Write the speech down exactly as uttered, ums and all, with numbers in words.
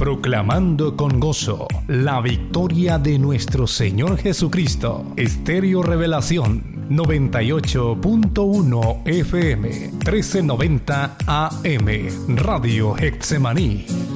Proclamando con gozo la victoria de nuestro Señor Jesucristo. Estéreo Revelación noventa y ocho punto uno F M, trece noventa A M, Radio Getsemaní.